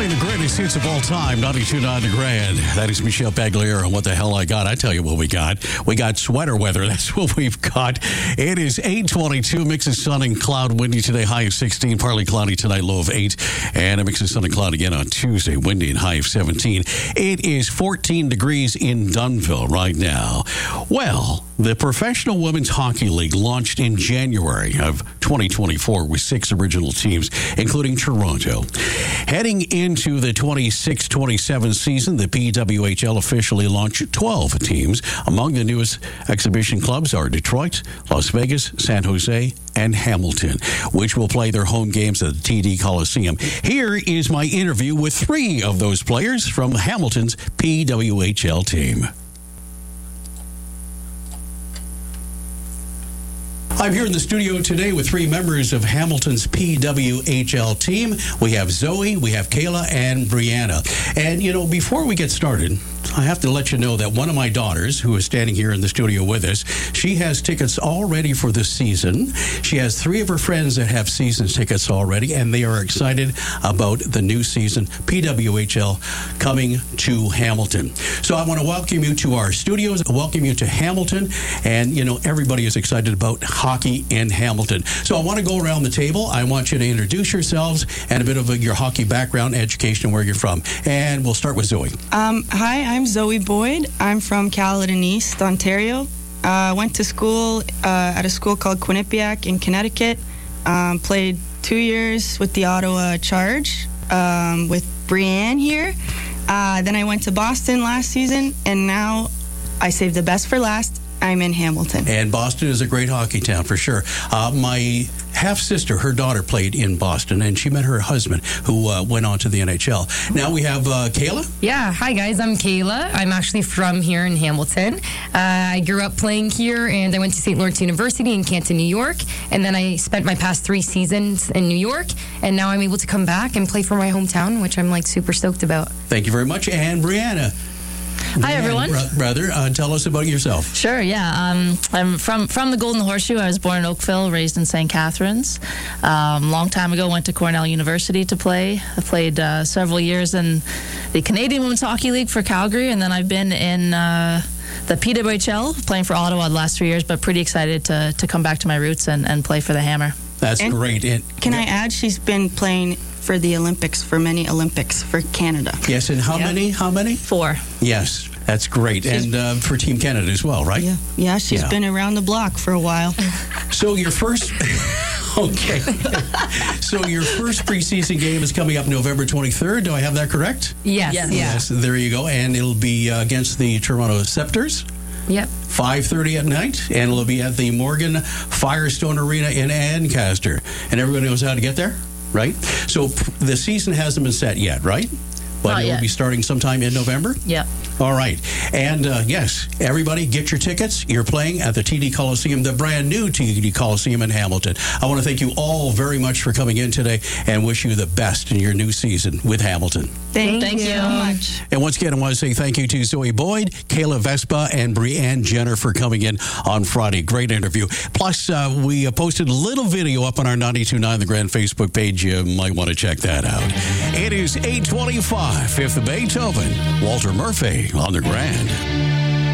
Playing the greatest hits of all time, 92.9 The Grand. That is Michelle Pagliaro. And what the hell I got? I tell you what we got. We got sweater weather. That's what we've got. It is 8:22. Mix of sun and cloud. Windy today, high of 16. Partly cloudy tonight, low of 8. And a mix of sun and cloud again on Tuesday. Windy and high of 17. It is 14 degrees in Dunnville right now. Well, the Professional Women's Hockey League launched in January of 2024 with 6 original teams, including Toronto. Heading into the 26-27 season, the PWHL officially launched 12 teams. Among the newest exhibition clubs are Detroit, Las Vegas, San Jose, and Hamilton, which will play their home games at the TD Coliseum. Here is my interview with 3 of those players from Hamilton's PWHL team. I'm here in the studio today with 3 members of Hamilton's PWHL team. We have Zoe, we have Kayla, and Brianna. And, you know, before we get started, I have to let you know that one of my daughters, who is standing here in the studio with us, she has tickets already for this season. She has 3 of her friends that have season tickets already, and they are excited about the new season, PWHL, coming to Hamilton. So I want to welcome you to our studios, welcome you to Hamilton, and, you know, everybody is excited about hockey in Hamilton. So I want to go around the table. I want you to introduce yourselves and a bit of your hockey background, education, where you're from. And we'll start with Zoe. Hi, I'm Zoe Boyd. I'm from Caledon East, Ontario. Went to school at a school called Quinnipiac in Connecticut. Played 2 years with the Ottawa Charge with Brianne here. Then I went to Boston last season, and now I saved the best for last. I'm in Hamilton. And Boston is a great hockey town, for sure. My half-sister, her daughter, played in Boston, and she met her husband, who went on to the NHL. Now we have Kayla. Yeah, hi guys, I'm Kayla. I'm actually from here in Hamilton. I grew up playing here, and I went to St. Lawrence University in Canton, New York, and then I spent my past 3 seasons in New York, and now I'm able to come back and play for my hometown, which I'm like super stoked about. Thank you very much. And Brianna. Hi, everyone. Brother, tell us about yourself. Sure, yeah. I'm from the Golden Horseshoe. I was born in Oakville, raised in St. Catharines. Long time ago, went to Cornell University to play. I played several years in the Canadian Women's Hockey League for Calgary, and then I've been in the PWHL, playing for Ottawa the last 3 years, but pretty excited to come back to my roots and play for the Hammer. That's great. Can I add, she's been playing for the Olympics, for many Olympics for Canada. Yes, and how many? 4. Yes, that's great. And for Team Canada as well, right? Yeah, she's been around the block for a while. So your first... Okay. So your first preseason game is coming up November 23rd. Do I have that correct? Yes. Yes, there you go. And it'll be against the Toronto Scepters. Yep. 5:30 at night, and it'll be at the Morgan Firestone Arena in Ancaster. And everybody knows how to get there, right? So the season hasn't been set yet, right? But Not it will yet. be starting sometime in November? Yeah. All right. And yes, everybody get your tickets. You're playing at the TD Coliseum, the brand new TD Coliseum in Hamilton. I want to thank you all very much for coming in today and wish you the best in your new season with Hamilton. Thank you so much. And once again, I want to say thank you to Zoe Boyd, Kayla Vespa, and Brianne Jenner for coming in on Friday. Great interview. Plus, we posted a little video up on our 92.9 The Grand Facebook page. You might want to check that out. It is 8:25, Fifth of Beethoven, Walter Murphy on The Grand.